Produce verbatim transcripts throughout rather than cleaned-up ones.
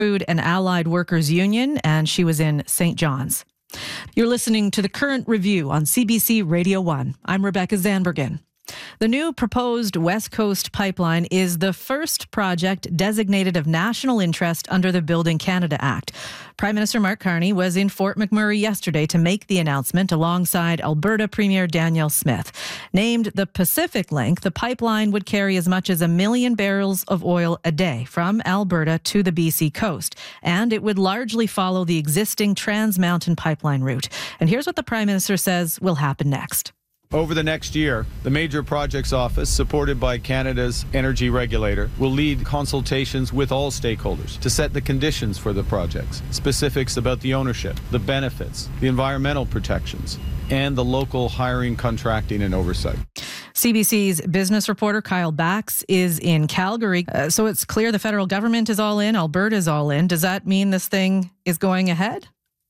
Food and Allied Workers Union, and she was in Saint John's. You're listening to The Current Review on C B C Radio one. I'm Rebecca Zandbergen. The new proposed West Coast pipeline is the first project designated of national interest under the Building Canada Act. Prime Minister Mark Carney was in Fort McMurray yesterday to make the announcement alongside Alberta Premier Danielle Smith. Named the Pacific Link, the pipeline would carry as much as a million barrels of oil a day from Alberta to the B C coast, and it would largely follow the existing Trans Mountain pipeline route. And here's what the Prime Minister says will happen next. Over the next year, the Major Projects Office, supported by Canada's energy regulator, will lead consultations with all stakeholders to set the conditions for the projects, specifics about the ownership, the benefits, the environmental protections, and the local hiring, contracting, and oversight. C B C's business reporter Kyle Bax is in Calgary. Uh, so it's clear the federal government is all in, Alberta is all in. Does that mean this thing is going ahead?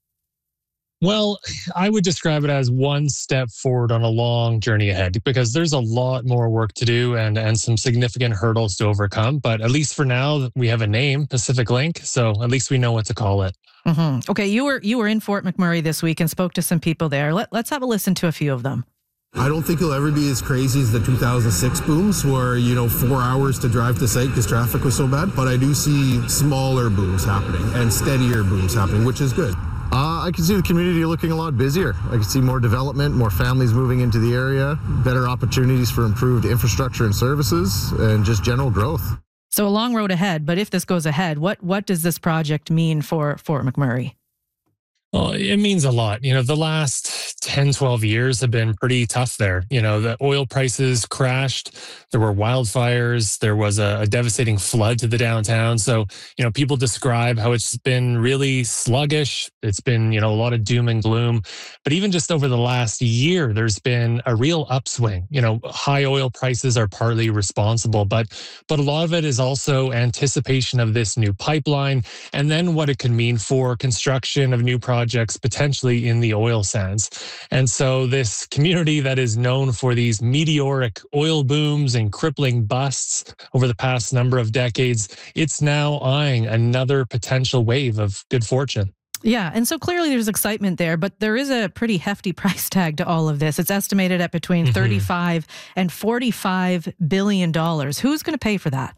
Well, I would describe it as one step forward on a long journey ahead, because there's a lot more work to do and, and some significant hurdles to overcome. But at least for now, we have a name, Pacific Link, so at least we know what to call it. Mm-hmm. Okay, you were you were in Fort McMurray this week and spoke to some people there. Let, let's have a listen to a few of them. I don't think it'll ever be as crazy as the two thousand six booms where, you know, four hours to drive to site because traffic was so bad. But I do see smaller booms happening and steadier booms happening, which is good. Uh, I can see the community looking a lot busier. I can see more development, more families moving into the area, better opportunities for improved infrastructure and services, and just general growth. So a long road ahead, but if this goes ahead, what, what does this project mean for Fort McMurray? Well, it means a lot. You know, the last ten, twelve years have been pretty tough there. You know, the oil prices crashed. There were wildfires. There was a, a devastating flood to the downtown. So, you know, people describe how it's been really sluggish. It's been, you know, a lot of doom and gloom. But even just over the last year, there's been a real upswing. You know, high oil prices are partly responsible, but but a lot of it is also anticipation of this new pipeline and then what it could mean for construction of new projects. Projects potentially in the oil sands. And so this community that is known for these meteoric oil booms and crippling busts over the past number of decades, it's now eyeing another potential wave of good fortune. Yeah, and so clearly there's excitement there, but there is a pretty hefty price tag to all of this. It's estimated at between mm-hmm. thirty-five and forty-five billion dollars. Who's going to pay for that?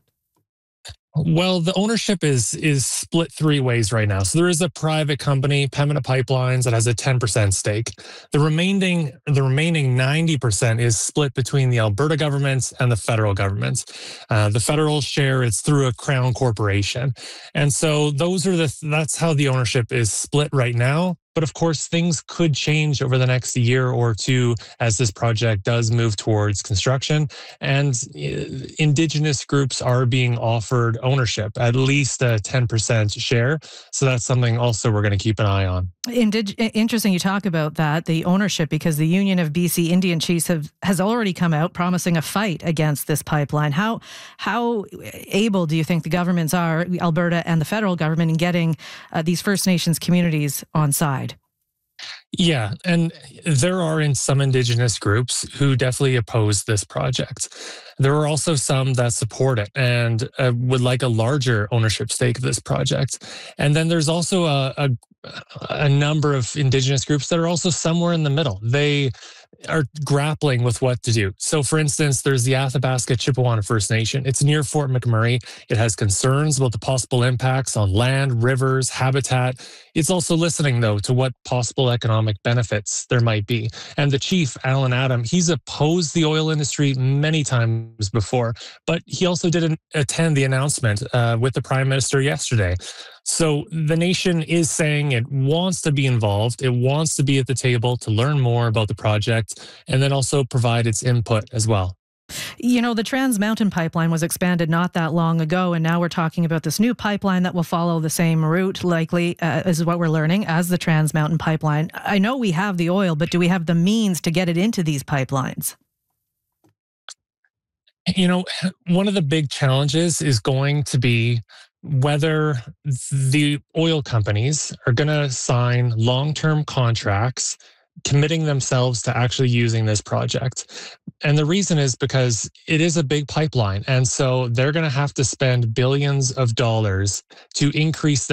Well, the ownership is is split three ways right now. So there is a private company, Pembina Pipelines, that has a ten percent stake. The remaining the remaining ninety percent is split between the Alberta government and the federal government. Uh, the federal share is through a crown corporation, and so those are the that's how the ownership is split right now. But of course, things could change over the next year or two as this project does move towards construction. And Indigenous groups are being offered ownership, at least a ten percent share. So that's something also we're going to keep an eye on. Indig- interesting you talk about that, the ownership, because the Union of B C Indian Chiefs have, has already come out promising a fight against this pipeline. How, how able do you think the governments are, Alberta and the federal government, in getting uh, these First Nations communities on side? Yeah, and there are in some Indigenous groups who definitely oppose this project. There are also some that support it and uh, would like a larger ownership stake of this project. And then there's also a, a, a number of Indigenous groups that are also somewhere in the middle. They are grappling with what to do. So for instance, there's the Athabasca Chippewa First Nation. It's near Fort McMurray. It has concerns about the possible impacts on land, rivers, habitat. It's also listening, though, to what possible economic benefits there might be. And the chief, Alan Adam, he's opposed the oil industry many times before, but he also didn't attend the announcement uh, with the Prime Minister yesterday. So the nation is saying it wants to be involved. It wants to be at the table to learn more about the project and then also provide its input as well. You know, the Trans Mountain pipeline was expanded not that long ago, and now we're talking about this new pipeline that will follow the same route, likely, uh, is what we're learning, as the Trans Mountain pipeline. I know we have the oil, but do we have the means to get it into these pipelines? You know, one of the big challenges is going to be whether the oil companies are going to sign long-term contracts committing themselves to actually using this project. And the reason is because it is a big pipeline. And so they're going to have to spend billions of dollars to increase